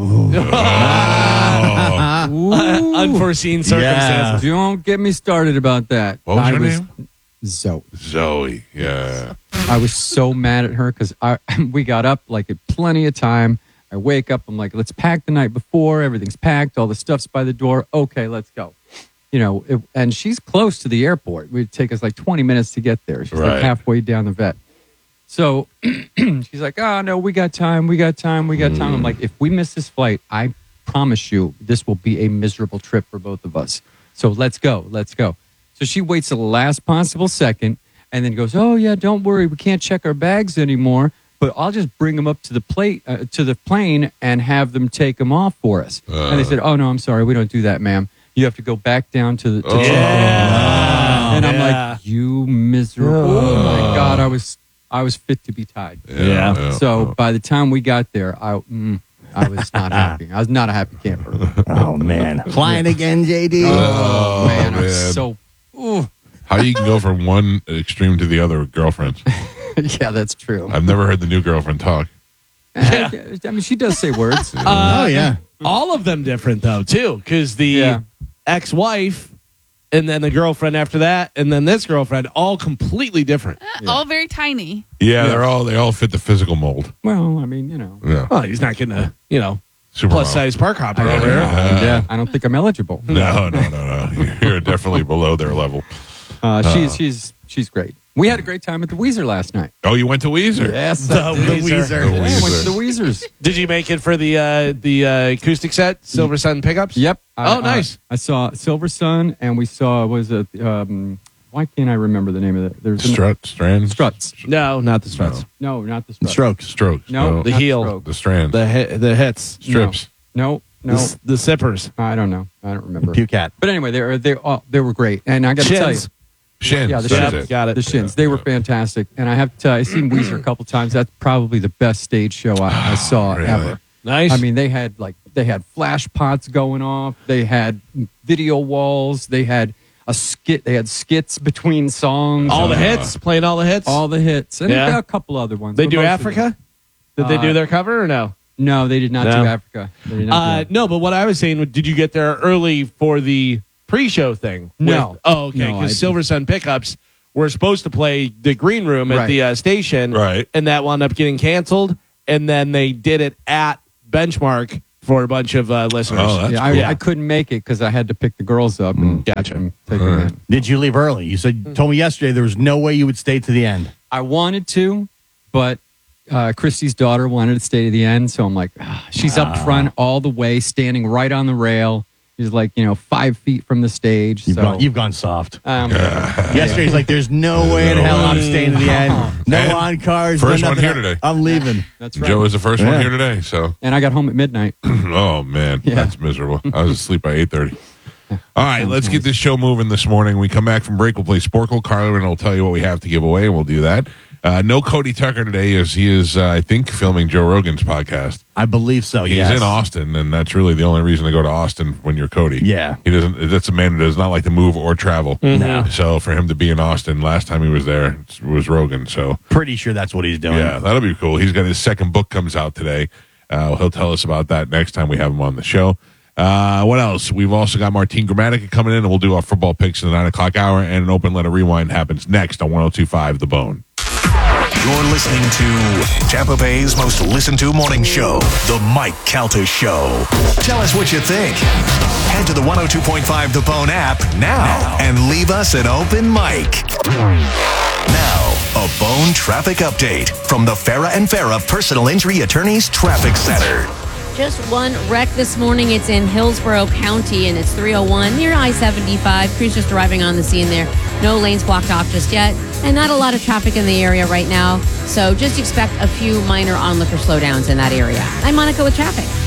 Oh. ooh. Unforeseen circumstances. Don't get me started about that. What was I her was name? Zoe. Zoe. Yeah. I was so mad at her because I we got up like at plenty of time. I wake up, I'm like, let's pack the night before. Everything's packed. All the stuff's by the door. Okay, let's go. You know, it, and she's close to the airport. It would take us like twenty minutes to get there. She's Right. like halfway down the vet. So she's like, oh, no, we got time. We got time. We got time. I'm like, if we miss this flight, I promise you this will be a miserable trip for both of us. So let's go. Let's go. So she waits to the last possible second and then goes, oh, yeah, don't worry. We can't check our bags anymore, but I'll just bring them up to the plate, uh, to the plane and have them take them off for us. Uh. And they said, oh, no, I'm sorry. We don't do that, ma'am. You have to go back down to the to Oh. check-in." And I'm Yeah. like, you miserable. Oh, my God. I was I was fit to be tied. Yeah. So by the time we got there, I mm, I was not happy. I was not a happy camper. Oh, man. Flying again, J D? Oh, man, I man. was so. Ooh. How you can go from one extreme to the other with girlfriends? Yeah, that's true. I've never heard the new girlfriend talk. I, I mean, she does say words. oh, yeah. All of them different though, too, because the Yeah. ex-wife and then the girlfriend after that, and then this girlfriend, all completely different. All very tiny. Yeah, they're all they all fit the physical mold. Well, I mean, you know, Yeah. Well, he's not getting a you know Super plus size park hopper over here. Yeah. I don't think I'm eligible. No, no, no, no. You're definitely below their level. Uh, she's she's she's great. We had a great time at the Weezer last night. Oh, you went to Weezer? Yes, The Weezer. The Yeah, I went Weezer. to the Weezers. Did you make it for the uh, the uh, acoustic set, Silver Sun pickups? Yep. Oh, nice. I, I saw Silver Sun, and we saw was it? Um, why can't I remember the name of it? There's an- Strut, strands, Struts. No, not the struts. No, not the Struts. Strokes. strokes. No, The not heel. Strokes. the strands, The hi- the hits, strips. No, the, no, s- the sippers, I don't know. I don't remember. Puke cat. But anyway, they were they all they were great, and I got to tell you, shins. Shins. Yeah, the that's shins. it. Got it. the Shins, they were fantastic, and I have to tell you, I've seen Weezer a couple times. That's probably the best stage show I, I saw Really? ever. Nice. I mean, they had like they had flash pots going off. They had video walls. They had a skit. They had skits between songs. all the Uh, hits, playing all the hits. all the hits, and Yeah. a couple other ones. they but do most of them- Africa. Did they Uh, do their cover or no? No, they did not No. do Africa. They did not do Uh, that. no, but what I was saying, did you get there early for the pre-show thing? No. With- oh, okay. No, I Because didn't. Silver Sun Pickups were supposed to play the green room at Right. the uh, station, Right. and that wound up getting canceled. And then they did it at Benchmark for a bunch of uh, listeners. Oh, that's yeah, I, cool. I couldn't make it because I had to pick the girls up and Gotcha. and take All them right. in. Did you leave early? You said told me yesterday there was no way you would stay to the end. I wanted to, but uh, Christy's daughter wanted to stay to the end, so I'm like, ah, she's up front all the way, standing right on the rail. She's like, you know, five feet from the stage. You've so gone you've gone soft. um, Yesterday's like there's no way in No hell I'm way. staying to the end. No And on cars. first no one nothing. here today. I'm leaving. that's right. Joe was the first one Yeah. here today. So, and I got home at midnight. oh man, Yeah. that's miserable. I was asleep by eight thirty. All right, let's get this show moving this morning. We come back from break. We'll play Sporkle. Carlin will tell you what we have to give away, and we'll do that. Uh, no Cody Tucker today, as he is, uh, I think, filming Joe Rogan's podcast. I believe so. He's yes. in Austin, and that's really the only reason to go to Austin when you're Cody. Yeah. he doesn't. That's a man who does not like to move or travel. No. So for him to be in Austin, last time he was there was Rogan. So Pretty sure that's what he's doing. yeah, that'll be cool. He's got his second book comes out today. Uh, he'll tell us about that next time we have him on the show. Uh, what else? We've also got Martine Grammatica coming in, and we'll do our football picks in the nine o'clock hour, and an open letter rewind happens next on one oh two point five The Bone. You're listening to Tampa Bay's most listened to morning show, The Mike Calta Show. Tell us what you think. Head to the one oh two point five The Bone app now and leave us an open mic. Now, a Bone traffic update from the Farah and Farah Personal Injury Attorneys Traffic Center. Just one wreck this morning. It's in Hillsborough County, and it's three oh one near I seventy-five. Crews just arriving on the scene there. No lanes blocked off just yet, and not a lot of traffic in the area right now. So just expect a few minor onlooker slowdowns in that area. I'm Monica with traffic.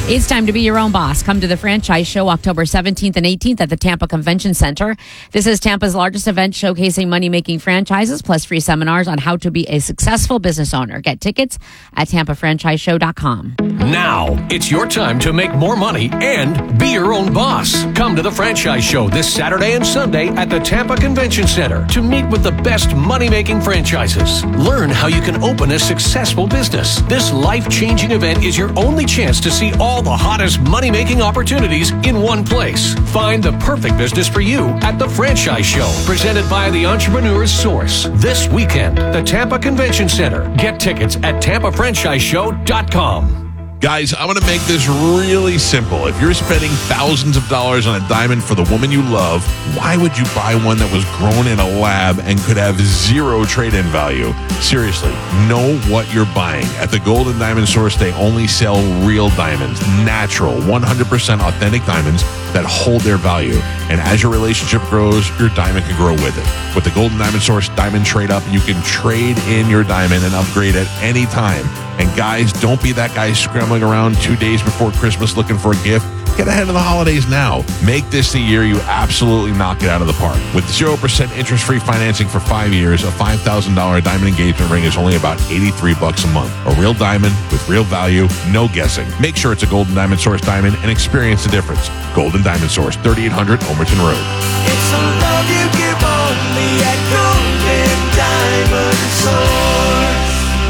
It's time to be your own boss. Come to the Franchise Show October seventeenth and eighteenth at the Tampa Convention Center. This is Tampa's largest event showcasing money-making franchises, plus free seminars on how to be a successful business owner. Get tickets at tampa franchise show dot com. Now, it's your time to make more money and be your own boss. Come to the Franchise Show this Saturday and Sunday at the Tampa Convention Center to meet with the best money-making franchises. Learn how you can open a successful business. This life-changing event is your only chance to see all the hottest money-making opportunities in one place. Find the perfect business for you at the Franchise Show, presented by the Entrepreneur's Source. This weekend, the Tampa Convention Center. Get tickets at tampa franchise show dot com. Guys, I'm going to make this really simple. If you're spending thousands of dollars on a diamond for the woman you love, why would you buy one that was grown in a lab and could have zero trade-in value? Seriously, know what you're buying. At the Gold and Diamond Source, they only sell real diamonds, natural, one hundred percent authentic diamonds that hold their value. And as your relationship grows, your diamond can grow with it. With the Gold and Diamond Source Diamond Trade Up, you can trade in your diamond and upgrade at any time. And guys, don't be that guy scrambling around two days before Christmas looking for a gift. Get ahead of the holidays now. Make this the year you absolutely knock it out of the park. With zero percent interest-free financing for five years, a five thousand dollars diamond engagement ring is only about eighty-three bucks a month. A real diamond with real value, no guessing. Make sure it's a Golden Diamond Source diamond and experience the difference. Golden Diamond Source, thirty-eight hundred Omerton Road. It's a love you give only at Golden Diamond Source.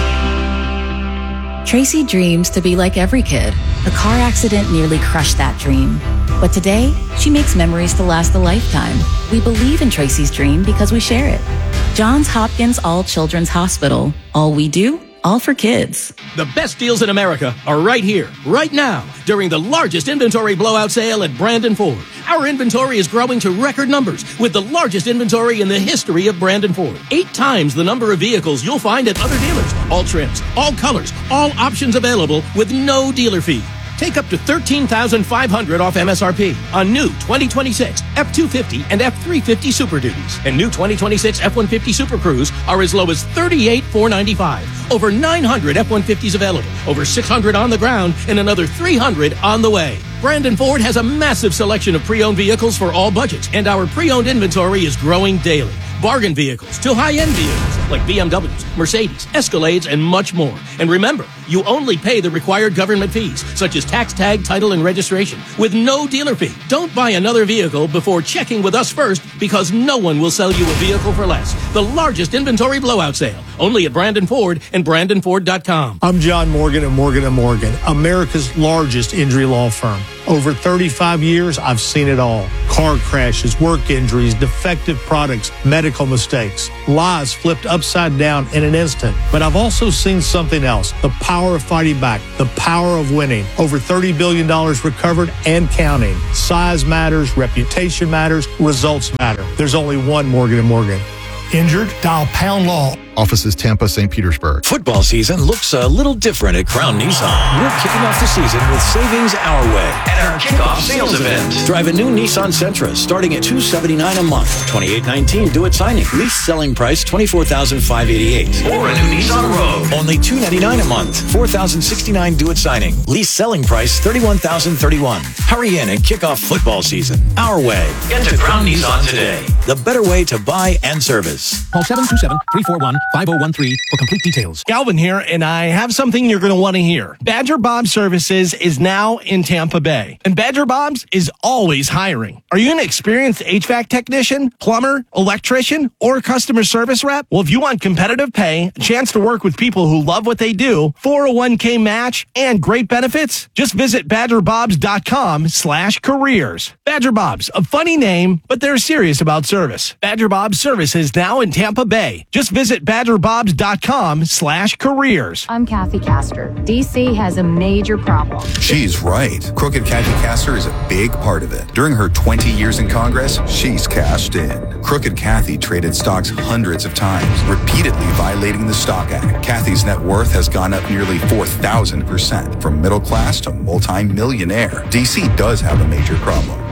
Tracy dreams to be like every kid. A car accident nearly crushed that dream. But today, she makes memories to last a lifetime. We believe in Tracy's dream because we share it. Johns Hopkins All Children's Hospital. All we do, all for kids. The best deals in America are right here, right now, during the largest inventory blowout sale at Brandon Ford. Our inventory is growing to record numbers with the largest inventory in the history of Brandon Ford. Eight times the number of vehicles you'll find at other dealers. All trims, all colors, all options available with no dealer fee. Take up to thirteen thousand five hundred dollars off M S R P on new twenty twenty-six F two fifty and F three fifty Super Duties. And new twenty twenty-six F one fifty Super Cruise are as low as thirty-eight thousand four hundred ninety-five dollars. Over nine hundred F one fifties available, over six hundred on the ground, and another three hundred on the way. Brandon Ford has a massive selection of pre-owned vehicles for all budgets, and our pre-owned inventory is growing daily. Bargain vehicles to high-end vehicles like B M Ws, Mercedes, Escalades, and much more. And remember, you only pay the required government fees, such as tax tag, title, and registration, with no dealer fee. Don't buy another vehicle before checking with us first, because no one will sell you a vehicle for less. The largest inventory blowout sale, only at Brandon Ford and brandon ford dot com. I'm John Morgan at Morgan and Morgan, America's largest injury law firm. Over thirty-five years, I've seen it all. Car crashes, work injuries, defective products, medical mistakes, lies flipped upside down in an instant. But I've also seen something else, the power of fighting back, the power of winning. Over thirty billion dollars recovered and counting. Size matters, reputation matters, results matter. There's only one Morgan and Morgan. Injured? Dial Pound Law. Offices Tampa, Saint Petersburg. Football season looks a little different at Crown Nissan. We're kicking off the season with savings our way at our kickoff sales event. Drive a new Nissan Sentra starting at two hundred seventy-nine dollars a month. twenty-eight nineteen due at signing. Lease selling price twenty-four thousand five hundred eighty-eight dollars. Or a new Nissan Rogue. Only two hundred ninety-nine dollars a month. four thousand sixty-nine dollars due at signing. Lease selling price thirty-one thousand thirty-one dollars. Hurry in and kick off football season our way. Get to Crown Nissan today. The better way to buy and service. Call seven two seven, three four one, five oh one three for complete details. Galvin here, and I have something you're going to want to hear. Badger Bob Services is now in Tampa Bay, and Badger Bob's is always hiring. Are you an experienced H V A C technician, plumber, electrician, or customer service rep? Well, if you want competitive pay, a chance to work with people who love what they do, four oh one k match, and great benefits, just visit badger bobs dot com slash careers. Badger Bob's, a funny name, but they're serious about service. Badger Bob's Services now in Tampa Bay. Just visit badger bobs dot com slash careers. I'm Kathy Castor. D C has a major problem. She's right. Crooked Kathy Castor is a big part of it. During her twenty years in Congress, she's cashed in. Crooked Kathy traded stocks hundreds of times, repeatedly violating the Stock Act. Kathy's net worth has gone up nearly four thousand percent, from middle class to multi-millionaire. D C does have a major problem.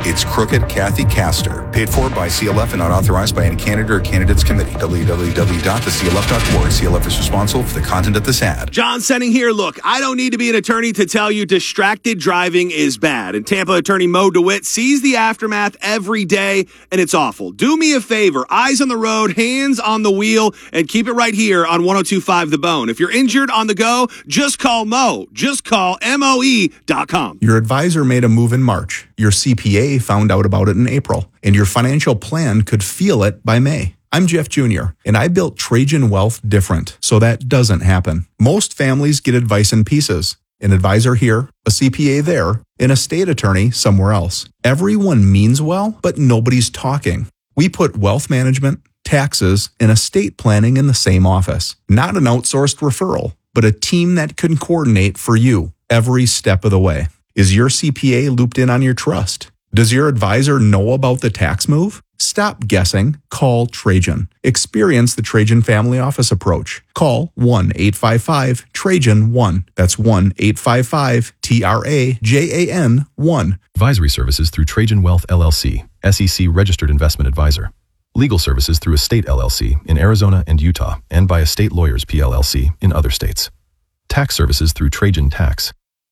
It's Crooked Kathy Castor. Paid for by C L F and not authorized by any candidate or candidates committee. w w w dot the c l f dot org. C L F is responsible for the content of this ad. John Senning here. Look, I don't need to be an attorney to tell you distracted driving is bad. And Tampa attorney Mo DeWitt sees the aftermath every day, and it's awful. Do me a favor. Eyes on the road, hands on the wheel, and keep it right here on one oh two point five The Bone. If you're injured on the go, just call Mo. Just call M O E dot com. Your advisor made a move in March. Your C P A found out about it in April, and your financial plan could feel it by May. I'm Jeff Junior, and I built Trajan Wealth different, so that doesn't happen. Most families get advice in pieces. An advisor here, a C P A there, and a state attorney somewhere else. Everyone means well, but nobody's talking. We put wealth management, taxes, and estate planning in the same office. Not an outsourced referral, but a team that can coordinate for you every step of the way. Is your C P A looped in on your trust? Does your advisor know about the tax move? Stop guessing. Call Trajan. Experience the Trajan Family Office approach. Call one eight five five Trajan one. That's one eight five five T R A J A N one. Advisory services through Trajan Wealth L L C, S E C registered investment advisor. Legal services through Estate L L C in Arizona and Utah, and by Estate Lawyers P L L C in other states. Tax services through Trajan Tax.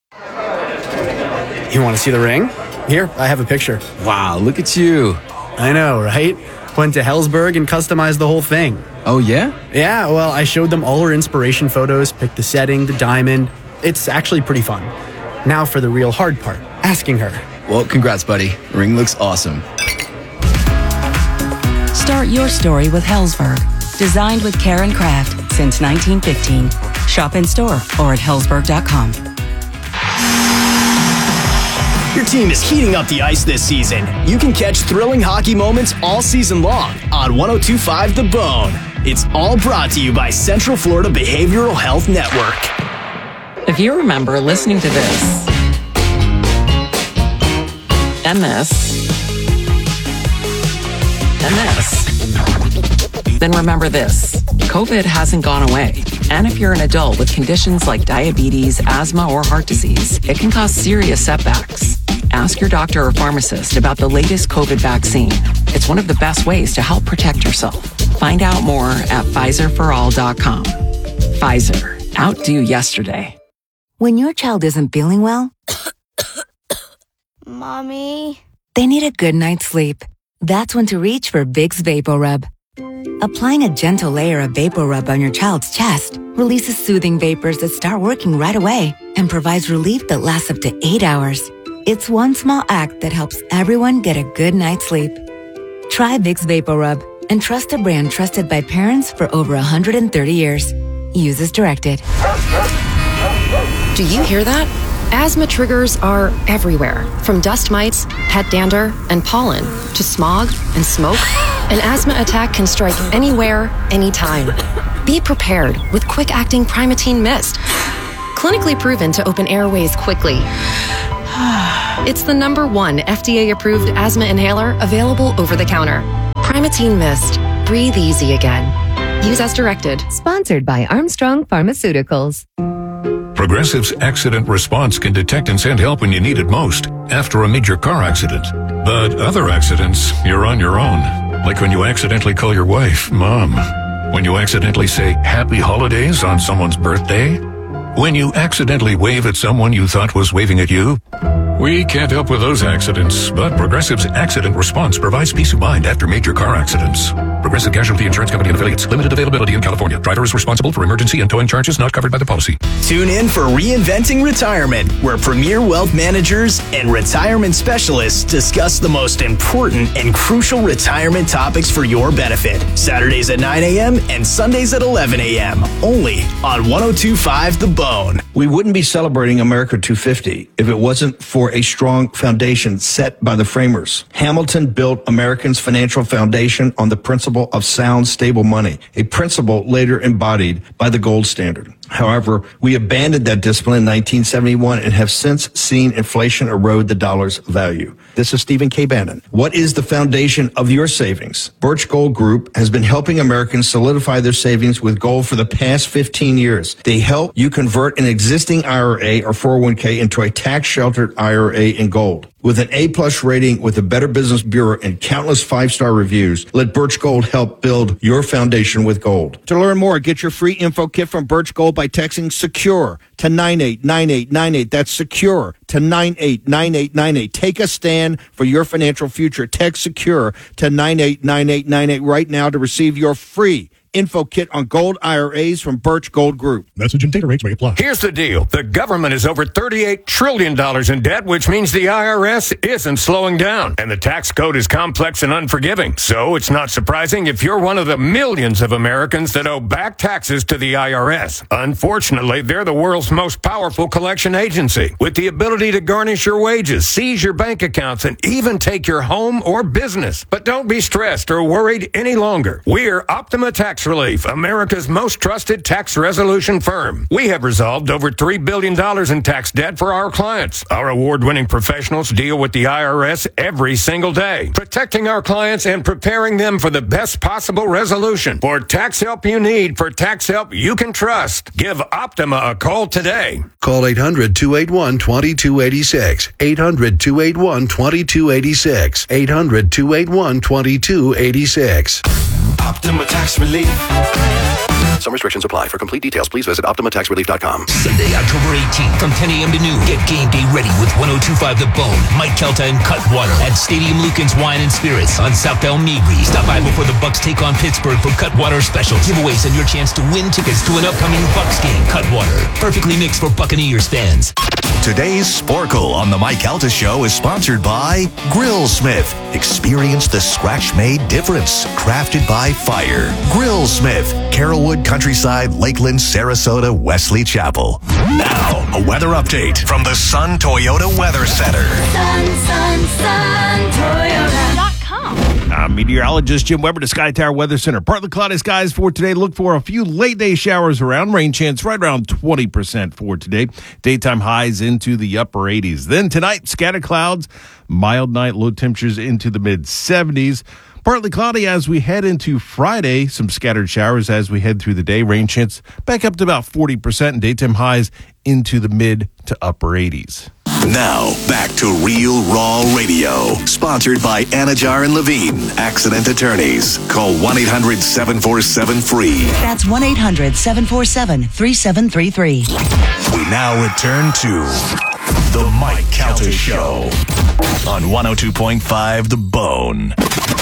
You want to see the ring? Here, I have a picture. Wow, look at you. I know, right? Went to Helzberg and customized the whole thing. Oh, yeah? Yeah, well, I showed them all her inspiration photos, picked the setting, the diamond. It's actually pretty fun. Now for the real hard part, asking her. Well, congrats, buddy. Ring looks awesome. Start your story with Helzberg. Designed with care and craft since nineteen fifteen. Shop in store or at helzberg dot com. Your team is heating up the ice this season. You can catch thrilling hockey moments all season long on one oh two point five The Bone. It's all brought to you by Central Florida Behavioral Health Network. If you remember listening to this, and this, and this, then remember this. COVID hasn't gone away. And if you're an adult with conditions like diabetes, asthma, or heart disease, it can cause serious setbacks. Ask your doctor or pharmacist about the latest COVID vaccine. It's one of the best ways to help protect yourself. Find out more at Pfizer for all dot com. Pfizer. Outdo yesterday. When your child isn't feeling well, Mommy, they need a good night's sleep. That's when to reach for Vicks VapoRub. Applying a gentle layer of VapoRub on your child's chest releases soothing vapors that start working right away and provides relief that lasts up to eight hours. It's one small act that helps everyone get a good night's sleep. Try Vicks VapoRub and trust a brand trusted by parents for over one hundred thirty years. Use as directed. Do you hear that? Asthma triggers are everywhere, from dust mites, pet dander, and pollen, to smog and smoke. An asthma attack can strike anywhere, anytime. Be prepared with quick-acting Primatene Mist. Clinically proven to open airways quickly. It's the number one F D A-approved asthma inhaler available over the counter. Primatene Mist. Breathe easy again. Use as directed. Sponsored by Armstrong Pharmaceuticals. Progressive's accident response can detect and send help when you need it most, after a major car accident. But other accidents, you're on your own. Like when you accidentally call your wife Mom. When you accidentally say Happy Holidays on someone's birthday. When you accidentally wave at someone you thought was waving at you. We can't help with those accidents, but Progressive's accident response provides peace of mind after major car accidents. Progressive Casualty Insurance Company and affiliates. Limited availability in California. Driver is responsible for emergency and towing charges not covered by the policy. Tune in for Reinventing Retirement, where premier wealth managers and retirement specialists discuss the most important and crucial retirement topics for your benefit. Saturdays at nine a.m. and Sundays at eleven a.m. Only on one oh two point five The Bone. We wouldn't be celebrating America two fifty if it wasn't for a strong foundation set by the framers. Hamilton built Americans' financial foundation on the principle of sound, stable money, a principle later embodied by the gold standard. However, we abandoned that discipline in nineteen seventy-one and have since seen inflation erode the dollar's value. This is Stephen K. Bannon. What is the foundation of your savings? Birch Gold Group has been helping Americans solidify their savings with gold for the past fifteen years. They help you convert an existing I R A or four oh one k into a tax-sheltered I R A in gold. With an A-plus rating with the Better Business Bureau and countless five-star reviews, let Birch Gold help build your foundation with gold. To learn more, get your free info kit from Birch Gold by texting SECURE to nine eight nine eight nine eight. That's SECURE to nine eight nine eight nine eight. Take a stand for your financial future. Text SECURE to nine eight nine eight nine eight right now to receive your free info kit on gold I R As from Birch Gold Group. Message and data rates may apply. Here's the deal. The government is over thirty-eight trillion dollars in debt, which means the I R S isn't slowing down. And the tax code is complex and unforgiving. So it's not surprising if you're one of the millions of Americans that owe back taxes to the I R S. Unfortunately, they're the world's most powerful collection agency, with the ability to garnish your wages, seize your bank accounts, and even take your home or business. But don't be stressed or worried any longer. We're Optima Tax Relief, America's most trusted tax resolution firm. We have resolved over three billion dollars in tax debt for our clients. Our award-winning professionals deal with the I R S every single day, protecting our clients and preparing them for the best possible resolution. For tax help you need, for tax help you can trust, give Optima a call today. Call eight hundred two eight one two two eight six. eight hundred two eight one two two eight six. eight hundred two eight one two two eight six. Optima Tax Relief. Some restrictions apply. For complete details, please visit optima tax relief dot com. Sunday, October eighteenth, from ten a.m. to noon, get game day ready with one oh two point five The Bone, Mike Kelta, and Cutwater at Stadium Lucan's Wine and Spirits on South El Migri. Stop by before the Bucks take on Pittsburgh for Cutwater special giveaways and your chance to win tickets to an upcoming Bucks game. Cutwater, perfectly mixed for Buccaneers fans. Today's Sporkle on the Mike Calta Show is sponsored by Grillsmith. Experience the scratch-made difference. Crafted by fire. Grillsmith, Carrollwood, Countryside, Lakeland, Sarasota, Wesley Chapel. Now, a weather update from the Sun Toyota Weather Center. Sun, sun, sun, Toyota dot com. I'm meteorologist Jim Weber to Sky Tower Weather Center. Partly cloudy skies for today. Look for a few late day showers around. Rain chance right around twenty percent for today. Daytime highs into the upper eighties. Then tonight, scattered clouds, mild night, low temperatures into the mid seventies. Partly cloudy as we head into Friday. Some scattered showers as we head through the day. Rain chance back up to about forty percent and daytime highs into the mid to upper eighties. Now, back to Real Raw Radio. Sponsored by Anajar and Levine, Accident Attorneys. Call one eight hundred seven four seven free. That's one eight hundred seven four seven three seven three three. We now return to The Mike Calta Show on one oh two point five The Bone.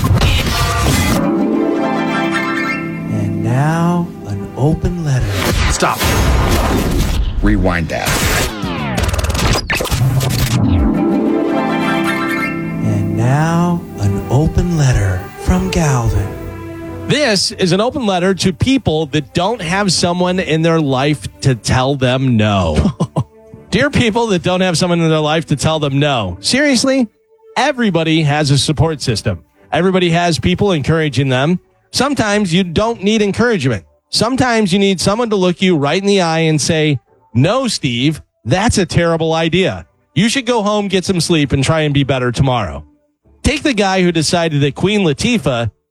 And now, an open letter. Stop. Rewind that. And now, an open letter from Galvin. This is an open letter to people that don't have someone in their life to tell them no. Dear people that don't have someone in their life to tell them no. Seriously, everybody has a support system. Everybody has people encouraging them. Sometimes you don't need encouragement. Sometimes you need someone to look you right in the eye and say, no, Steve, that's a terrible idea. You should go home, get some sleep, and try and be better tomorrow. Take the guy who decided that Queen Latifah